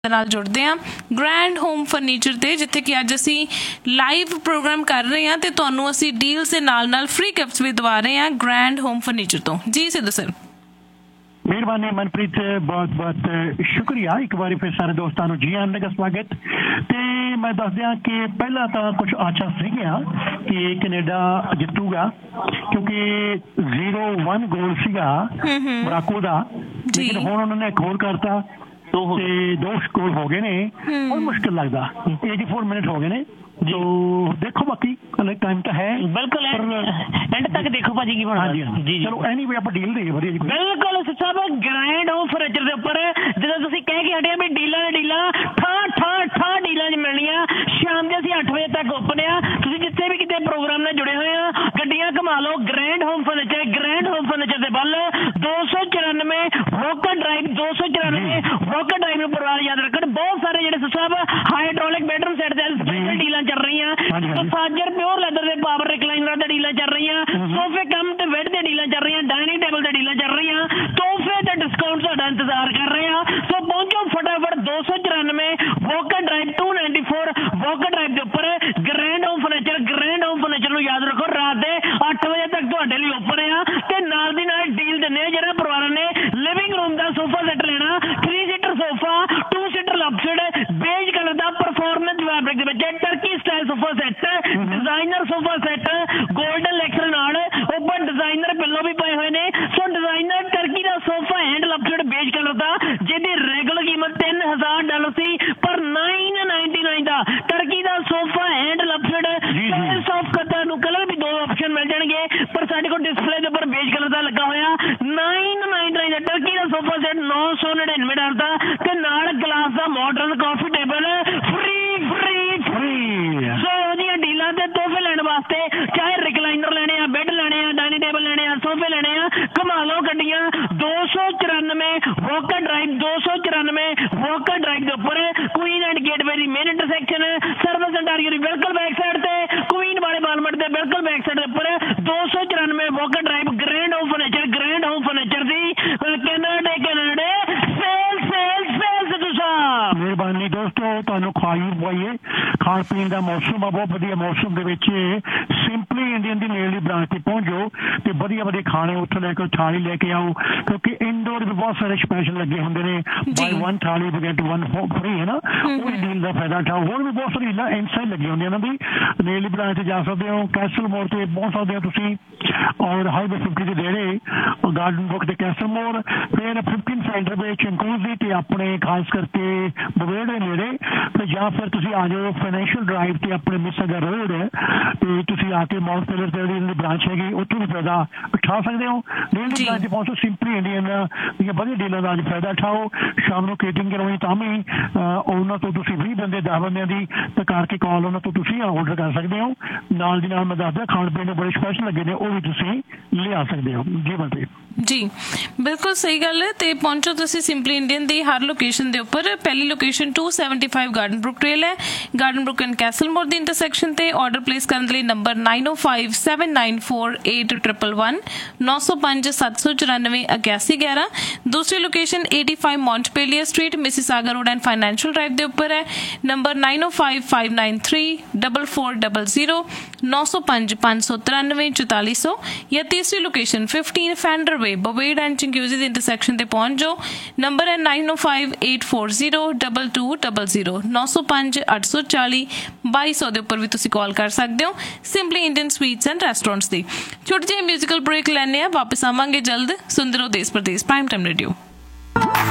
ਨਾਲ ਜੁੜਦੇ ਹਾਂ ਗ੍ਰੈਂਡ ਹੋਮ ਫਰਨੀਚਰ ਤੇ, ਜਿੱਥੇ ਕਿ ਅੱਜ ਅਸੀਂ ਲਾਈਵ ਪ੍ਰੋਗਰਾਮ ਕਰ ਰਹੇ ਹਾਂ ਤੇ ਤੁਹਾਨੂੰ ਅਸੀਂ ਡੀਲਸ ਦੇ ਨਾਲ ਫ੍ਰੀ ਗਿਫਟਸ ਵੀ ਦਵਾ ਰਹੇ ਹਾਂ ਗ੍ਰੈਂਡ ਹੋਮ ਫਰਨੀਚਰ ਤੋਂ। ਜੀ ਸਿੱਧੂ ਸਰ। ਮਿਹਰਬਾਨੀ ਮਨਪ੍ਰੀਤ, ਬਹੁਤ ਬਹੁਤ ਸ਼ੁਕਰੀਆ। ਇੱਕ ਵਾਰੀ ਫਿਰ ਸਾਰੇ ਦੋਸਤਾਂ ਨੂੰ ਜੀ ਆਇਆਂ ਦਾ ਸਵਾਗਤ। ਤੇ ਮੈਂ ਦੱਸ ਦਿਆਂ ਕਿ ਪਹਿਲਾਂ ਤਾਂ ਕੁਝ ਆਸ਼ਾ ਸੀਗੀਆਂ ਕਿ ਕੈਨੇਡਾ ਜਿੱਤੂਗਾ, ਕਿਉਂਕਿ 0-1 ਗੋਲ ਸੀਗਾ ਮੋਰਾਕੋ ਦਾ, ਲੇਕਿਨ ਹੁਣ ਉਹਨਾਂ ਨੇ ਇੱਕ ਹੋਰ ਕਰਤਾ ਤੇ 2 ਗੋਲ ਹੋ ਗਏ ਨੇ। ਬਹੁਤ ਮੁਸ਼ਕਿਲ ਲੱਗਦਾ, 84 ਮਿੰਟ ਹੋ ਗਏ ਨੇ। ਜੋ ਦੇਖੋ ਬਾਕੀ ਟਾਈਮ ਤਾਂ ਹੈ, ਬਿਲਕੁਲ ਐਂਡ ਤੱਕ ਦੇਖੋ ਭਾਜੀ ਕੀ ਬਣਾ। ਜੀ ਚਲੋ ਐਨੀਵੇ ਆਪਾਂ ਡੀਲ ਦੇਈਏ ਵਧੀਆ ਜੀ। ਬਿਲਕੁਲ ਸਭ ਗ੍ਰੈਂਡ ਹੋਮ ਫਰਨੀਚਰ ਦੇ ਉੱਪਰ ਜਦੋਂ ਤੁਸੀਂ ਕਹਿ ਕੇ ਹਟਿਆ ਵੀ ਡੀਲਾਂ ਠਾ ਡੀਲਾਂ 'ਚ ਮਿਲਣੀਆਂ। ਸ਼ਾਮ ਦੇ ਅਸੀਂ 8 ਵਜੇ ਤੱਕ ਓਪਨ ਆ। ਤੁਸੀਂ ਜਿੱਥੇ ਵੀ ਕਿਤੇ ਪ੍ਰੋਗਰਾਮ ਨਾਲ ਜੁੜੇ ਹੋਏ ਆ, ਗੱਡੀਆਂ ਘੁਮਾ ਲਓ। ਗ੍ਰੈਂਡ ਹੋਮ ਫਰਨੀਚਰ ਦੇ ਵੱਲ 294 ਵੋਕਰ ਡਰਾਈਵ 294 ਵੋਕਰ ਡਰਾਈਵ ਨੂੰ ਪਰਿਵਾਰ ਯਾਦ ਰੱਖਣ। ਬਹੁਤ ਸਾਰੇ ਜਿਹੜੇ ਸਭ ਹਾਈਡ੍ਰੋਲਿਕ ਬੈਡਰੂਮ ਸੈੱਟ ਦੇ ਸਪੈਸ਼ਲ ਡੀਲਾਂ ਚੱਲ ਰਹੀਆਂ। ਸਾਜਰ ਪਿਓਰ ਲੈਦਰ ਦੇ ਪਾਵਰ ਰਿਕਲਾਈਨਰ ਦੇ ਡੀਲਾਂ ਚੱਲ ਰਹੀਆਂ। ਸੋਫੇ ਕਮ ਤੇ ਬੈੱਡ ਦੇ ਡੀਲਾਂ ਚੱਲ ਰਹੀਆਂ। ਡਾਈਨਿੰਗ ਟੇਬਲ ਦੇ ਡੀਲਾਂ ਚੱਲ ਰਹੀਆਂ। ਤੋਹਫੇ ਤੇ ਡਿਸਕਾਊਂਟ ਤੁਹਾਡਾ ਇੰਤਜ਼ਾਰ ਕਰ ਰਹੇ ਆ। ਸੋ ਪਹੁੰਚੋ ਫਟਾਫਟ 294 ਵੋਕਰ ਡਰਾਈਵ 294 ਵੋਕਰ ਡਰਾਈਵ ਦੇ ਉੱਪਰ ਗ੍ਰੈਂਡ ਹੋਮ ਫਰਨੀਚਰ ਨੂੰ ਯਾਦ ਰੱਖੋ। ਰਾਤ ਦੇ 8 ਵਜੇ ਤੱਕ ਤੁਹਾਡੇ ਲਈ ਓਪਨ ਆ ਤੇ ਨਾਲ ਦੀ ਨਾਲ ਡੀਲ ਦਿੰਦੇ ਆ। ਜਿਹੜਾ ਪਰਿਵਾਰਾਂ ਨੇ ਲਿਵਿੰਗ ਰੂਮ ਦਾ ਸੋਫਾ ਸੈੱਟ ਲੈਣਾ, 3 seater sofa, 2 seater ਲਪਸਡ beige colour ਦਾ ਪਰਫਾਰਮੈਂਸ ਫੈਬਰਿਕ ਦੇ ਵਿੱਚ turkey style sofa set, designer sofa set golden lecture ਨਾਲ ਉੱਪਰ ਡਿਜ਼ਾਈਨਰ ਪਿੱਲੋ ਵੀ ਪਏ ਹੋਏ ਨੇ। ਸੋ ਡਿਜ਼ਾਈਨਰ ਟਰਕੀ ਦਾ ਸੋਫਾ ਹੈਂਡ ਲਪਸਡ ਬੇਜ ਕਲਰ ਦਾ, ਜਿਹਦੀ ਰੈਗੂਲਰ ਕੀਮਤ $3000 ਸੀ, ਪਰ $999 ਦਾ ਟਰਕੀ ਦਾ ਸੋਫਾ ਹੈਂਡ ਲਪਸਡ ਸੌਫਟ ਕਲਰ ਨੂੰ ਕਲਰ ਵੀ 2 ਆਪਸ਼ਨ ਮਿਲ ਜਾਣਗੇ, ਪਰ ਸਾਡੇ ਕੋਲ ਡਿਸਪਲੇ ਦੇ ਉੱਪਰ ਬੇਜ ਕਲਰ ਦਾ ਲੱਗਾ ਹੋਇਆ। $999 ਦਾ ਟਰਕੀ ਦਾ ਸੋਫਾ ਸੈੱਟ $999 ਦਾ ਤੇ ਨਾਲ ਗਲਾਸ ਦਾ ਮਾਡਰਨ ਕਾਫੀ ਟੇਬਲ ਫ੍ਰੀ। ਸੋ ਉਹਦੀਆਂ ਡੀਲਾਂ ਤੇ ਤੋਹਫੇ ਲੈਣ ਵਾਸਤੇ, ਚਾਹੇ ਰਿਕਲਾਈਨਰ ਲੈਣੇ ਆ, ਬੈੱਡ ਲੈਣੇ ਆ, ਡਾਈਨਿੰਗ ਟੇਬਲ ਲੈਣੇ ਆ, ਸੋਫੇ ਲੈਣੇ ਆ, ਘੁਮਾ ਲਓ ਗੱਡੀਆਂ। 294 ਵੋਕਰ ਡਰਾਈਵ ਦੇ ਉੱਪਰ Queen and gateway the main intersection, service Ontario ਦੀ ਬਿਲਕੁਲ ਬੈਕ ਸਾਈਡ ਤੇ, ਕੁਈਨ ਵਾਲੇ ਬਾਲਮਟ ਦੇ ਬਿਲਕੁਲ ਬੈਕ ਸਾਈਡ ਦੇ ਉੱਪਰ 294 walker drive grand home furniture ਦੀ ਕੈਨੇਡਾ ਮਿਹਰਬਾਨੀ ਦੋਸਤੋ। ਤੁਹਾਨੂੰ ਖਵਾਈ ਪਵਾਈਏ, ਖਾਣ ਪੀਣ ਦਾ ਮੌਸਮ ਆ, ਬਹੁਤ ਵਧੀਆ ਮੌਸਮ ਦੇ ਵਿੱਚ ਸਿੰਪਲੀ ਇੰਡੀਅਨ ਦੀ ਨੇੜਲੀ ਬ੍ਰਾਂਚ ਤੇ ਪਹੁੰਚੋ ਤੇ ਵਧੀਆ ਖਾਣੇ ਉੱਥੋਂ ਲੈ ਕੇ ਥਾਲੀ ਲੈ ਕੇ ਆਓ, ਕਿਉਂਕਿ ਇੰਡੋਰ ਵੀ ਬਹੁਤ ਸਾਰੇ ਸਪੈਸ਼ਲ ਲੱਗੇ ਹੁੰਦੇ ਨੇ। ਬਾਈ 1 ਥਾਲੀ ਗੈਟ 1 ਫ੍ਰੀ ਹੈ ਨਾ, ਉਹ ਡੀਲ ਦਾ ਫਾਇਦਾ ਉਠਾਓ। ਹੋਰ ਵੀ ਬਹੁਤ ਸਾਰੀ ਡੀਲਾਂ ਇਨਸਾਈਡ ਲੱਗੀ ਹੁੰਦੀਆਂ ਇਹਨਾਂ ਦੀ। ਨੇੜਲੀ ਬ੍ਰਾਂਚ ਤੇ ਜਾ ਸਕਦੇ ਹੋ, ਕੈਸਲ ਮੋੜ ਤੇ ਪਹੁੰਚ ਸਕਦੇ ਹੋ ਤੁਸੀਂ, ਔਰ ਹਾਈਵੇ 50 ਦੇ ਨੇੜੇ ਗਾਰਡਨ ਬੁੱਕ ਤੇ ਕੈਸਲ ਮੋੜ, ਫਿਰ 15 ਸੈਂਟਰ ਵਿੱਚ ਚੰਕੂਜ਼ੀ ਤੇ ਆਪਣੇ ਖਾਸ ਕਰਕੇ ਬਵੇੜ ਦੇ ਨੇੜੇ, ਤੇ ਜਾਂ ਫਿਰ ਤੁਸੀਂ ਆ ਜਾਓ ਫਾਈਨੈਂਸ਼ੀਅਲ ਡਰਾਈਵ ਤੇ ਆਪਣੇ ਮਿਸਗਾ ਰੋਡ ਤੇ ਤੁਸੀਂ ਆ ਕੇ ਮਾਊਂਟ ਟੇਲਰ ਤੇ ਦੀ ਬ੍ਰਾਂਚ ਹੈਗੀ, ਉੱਥੋਂ ਵੀ ਫਾਇਦਾ ਉਠਾ ਸਕਦੇ ਹੋ। ਨੇੜਲੀ ਬ੍ਰਾਂਚ ਪਹੁੰਚੋ, ਸਿੰਪਲੀ ਇੰਡੀਅਨ ਦੀਆਂ ਵਧੀਆ ਡੀਲਾਂ ਦਾ ਅੱਜ ਫਾਇਦਾ ਉਠਾਓ। ਸ਼ਾਮ ਨੂੰ ਕੇਟਰਿੰਗ ਕਰਵਾਉਣੀ ਤਾਂ ਵੀ ਉਹਨਾਂ ਤੋਂ ਤੁਸੀਂ 20 ਬੰਦੇ 10 ਬੰਦਿਆਂ ਦੀ ਤਾਂ ਕਰਕੇ ਕਾਲ ਉਹਨਾਂ ਤੋਂ ਤੁਸੀਂ ਆਰਡਰ ਕਰ ਸਕਦੇ ਹੋ। ਨਾਲ ਦੀ ਨਾਲ ਮੈਂ ਦੱਸਦਾ ਖਾਣ ਪੀਣ ਦੇ ਬੜੇ ਸਪੈਸ਼ਲ ਲੱਗੇ ਨੇ, ਉਹ ਵੀ ਤੁਸੀਂ ਲਿਆ ਸਕਦੇ ਹੋ। ਜੀ ਬੰਦੇ ਜੀ ਬਿਲਕੁਲ ਸਹੀ ਗੱਲ ਹੈ। ਤੇ ਪਹੁੰਚੋ ਤੁਸੀਂ ਸਿੰਪਲੀ ਇੰਡੀਅਨ ਦੀ ਹਰ ਲੋਕੇਸ਼ਨ ਦੇ ਉੱਪਰ। ਪਹਿਲੀ ਲੋਕੇਸ਼ਨ 275 ਗਾਰਡਨ ਬਰੁਕ ਟ੍ਰੇਲ ਹੈ, ਗਾਰਡਨ ਬਰੁਕ ਐਂਡ ਕੈਸਲ ਮੋੜ ਦੀ ਇੰਟਰਸੈਕਸ਼ਨ ਤੇ। ਆਰਡਰ ਪਲੇਸ ਕਰਨ ਲਈ ਨੰਬਰ 9057948111 905 794 8111। ਦੂਸਰੀ location 85 ਮੌਂਟਪੇਲੀਅਰ street Mississauga road and financial drive ਦੇ ਉੱਪਰ ਹੈ, ਨੰਬਰ 9055934400 905 593 4400। ਜਾਂ ਤੀਸਰੀ ਲੋਕੇਸ਼ਨ 15 ਫੈਂਡਰ ਵੇ ਬਵੇਡ ਐਂਡ ਚੰਗਿਊਜ਼ੀ ਦੇ ਇੰਟਰਸੈਕਸ਼ਨ ਤੇ ਪਹੁੰਚ ਜਾਓ। ਨੰਬਰ ਹੈ 9058402200 905 840 2200 ਦੇ ਉੱਪਰ ਵੀ ਤੁਸੀਂ ਕਾਲ ਕਰ ਸਕਦੇ ਹੋ। Simply Indian sweets and restaurants ਦੀ। ਛੋਟੀ ਜਿਹੀ ਮਿਊਜ਼ੀਕਲ ਬ੍ਰੇਕ ਲੈਣੇ ਆ, ਵਾਪਸ ਆਵਾਂਗੇ ਜਲਦ। ਸੁਣਦੇ ਰਹੋ ਦੇਸ਼ ਪ੍ਰਦੇਸ਼ ਪ੍ਰਾਈਮ ਟਾਈਮ ਰੇਡੀਓ।